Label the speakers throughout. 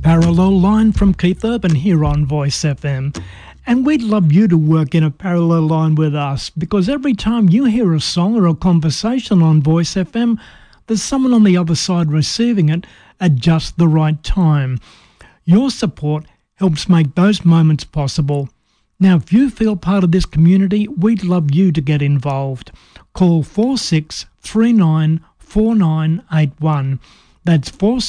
Speaker 1: Parallel Line from Keith Urban here on Voice FM. And we'd love you to work in a parallel line with us, because every time you hear a song or a conversation on Voice FM, there's someone on the other side receiving it at just the right time. Your support helps make those moments possible. Now, if you feel part of this community, we'd love you to get involved. Call 46394981. That's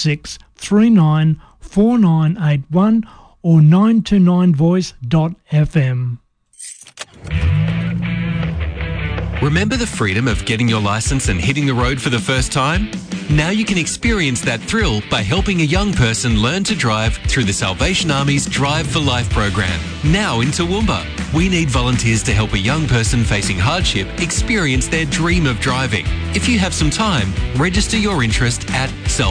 Speaker 1: 46394981 or 929voice.fm.
Speaker 2: Remember the freedom of getting your license and hitting the road for the first time? Now you can experience that thrill by helping a young person learn to drive through the Salvation Army's Drive for Life program, now in Toowoomba. We need volunteers to help a young person facing hardship experience their dream of driving. If you have some time, register your interest at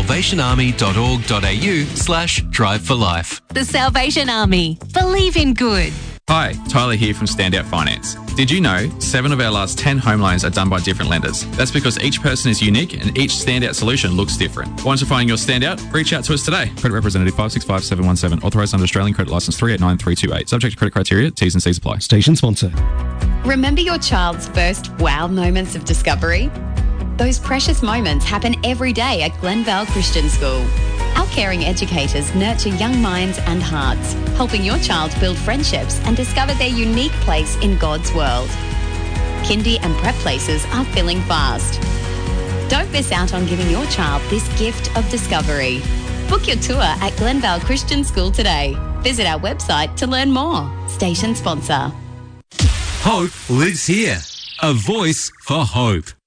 Speaker 2: salvationarmy.org.au/Drive for Life.
Speaker 3: The Salvation Army. Believe in good.
Speaker 4: Hi, Tyler here from Standout Finance. Did you know 7 of our last 10 home loans are done by different lenders? That's because each person is unique and each standout solution looks different. Once you're finding your standout, reach out to us today. Credit representative 565717, authorised under Australian Credit Licence 389328. Subject to credit criteria, T's and C's apply.
Speaker 5: Station sponsor.
Speaker 6: Remember your child's first wow moments of discovery? Those precious moments happen every day at Glenvale Christian School. Our caring educators nurture young minds and hearts, helping your child build friendships and discover their unique place in God's world. Kindy and prep places are filling fast. Don't miss out on giving your child this gift of discovery. Book your tour at Glenvale Christian School today. Visit our website to learn more. Station sponsor.
Speaker 7: Hope lives here. A voice for hope.